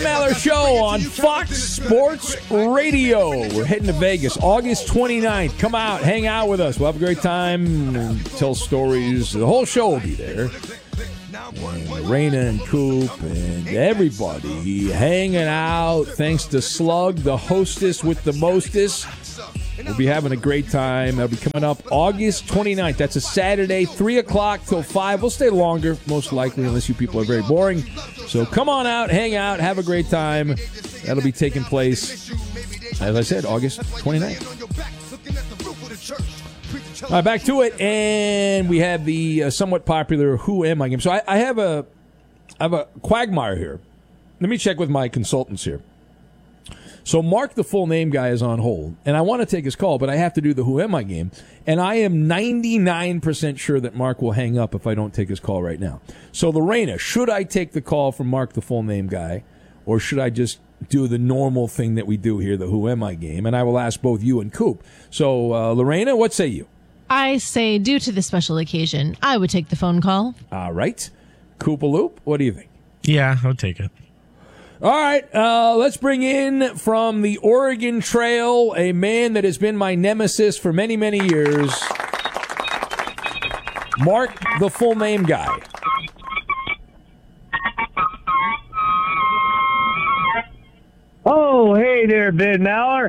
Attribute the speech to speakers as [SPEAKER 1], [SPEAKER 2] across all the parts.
[SPEAKER 1] Maller Show on Fox Sports Radio. We're heading to Vegas August 29th. Come out, hang out with us. We'll have a great time and tell stories. The whole show will be there. And Raina and Coop and everybody hanging out. Thanks to Slug, the hostess with the mostest. We'll be having a great time. That'll be coming up August 29th. That's a Saturday, 3 o'clock till 5. We'll stay longer, most likely, unless you people are very boring. So come on out, hang out, have a great time. That'll be taking place, as I said, August 29th. All right, back to it. And we have the somewhat popular Who Am I game. So I have a quagmire here. Let me check with my consultants here. So Mark, the full name guy, is on hold, and I want to take his call, but I have to do the Who Am I game, and I am 99% sure that Mark will hang up if I don't take his call right now. So Lorena, should I take the call from Mark, the full name guy, or should I just do the normal thing that we do here, the Who Am I game? And I will ask both you and Coop. So Lorena, what say you?
[SPEAKER 2] I say, due to the special occasion, I would take the phone call.
[SPEAKER 1] All right. Koopaloop, what do you think?
[SPEAKER 3] Yeah, I'll take it.
[SPEAKER 1] All right, let's bring in from the Oregon Trail a man that has been my nemesis for many, many years. Mark, the full name guy.
[SPEAKER 4] Oh, hey there, Ben Maller.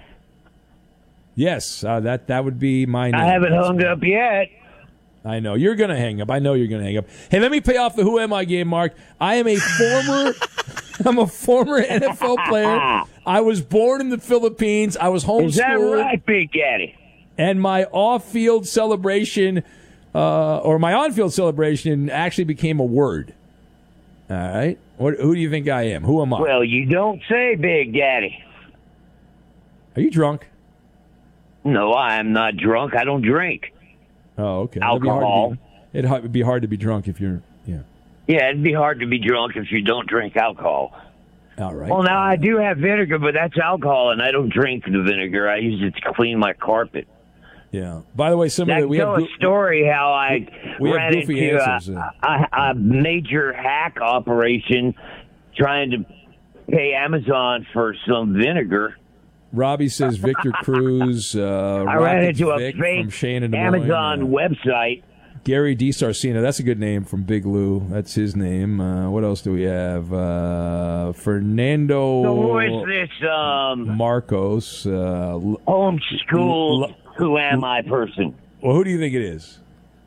[SPEAKER 1] Yes, that would be my name.
[SPEAKER 4] I haven't hung up yet.
[SPEAKER 1] I know. You're going to hang up. I know you're going to hang up. Hey, let me pay off the Who Am I game, Mark. I am a former NFL player. I was born in the Philippines. I was homeschooled.
[SPEAKER 4] Is that right, Big Daddy?
[SPEAKER 1] And my off-field celebration, or my on-field celebration, actually became a word. All right? Who do you think I am? Who am I?
[SPEAKER 4] Well, you don't say, Big Daddy.
[SPEAKER 1] Are you drunk?
[SPEAKER 4] No, I am not drunk. I don't drink.
[SPEAKER 1] Oh, okay.
[SPEAKER 4] Alcohol.
[SPEAKER 1] It'd be hard to be drunk if you're, yeah.
[SPEAKER 4] Yeah, it'd be hard to be drunk if you don't drink alcohol.
[SPEAKER 1] All right.
[SPEAKER 4] Well, now I do have vinegar, but that's alcohol, and I don't drink the vinegar. I use it to clean my carpet.
[SPEAKER 1] Yeah. By the way, we have
[SPEAKER 4] a story how I ran into a major hack operation trying to pay Amazon for some vinegar.
[SPEAKER 1] Robbie says Victor Cruz.
[SPEAKER 4] I ran into a
[SPEAKER 1] Vic
[SPEAKER 4] fake
[SPEAKER 1] from Shane and
[SPEAKER 4] Amazon website.
[SPEAKER 1] Gary DiSarcina. That's a good name from Big Lou. That's his name. What else do we have? Fernando.
[SPEAKER 4] So who is this?
[SPEAKER 1] Marcos.
[SPEAKER 4] Homeschool. Who am I person?
[SPEAKER 1] Well, who do you think it is?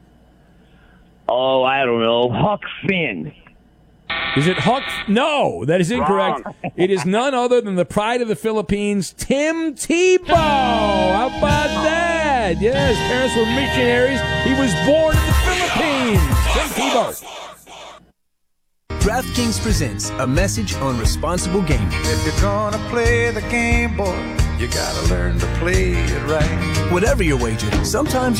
[SPEAKER 4] Oh, I don't know. Huck Finn.
[SPEAKER 1] Is it Huck? No, that is incorrect. It is none other than the pride of the Philippines, Tim Tebow. How about that? Yes, his parents were missionaries. He was born in the Philippines. Tim Tebow.
[SPEAKER 5] DraftKings presents a message on responsible gaming.
[SPEAKER 6] If you're gonna play the game, boy, you gotta learn to play it right.
[SPEAKER 5] Whatever your wager, sometimes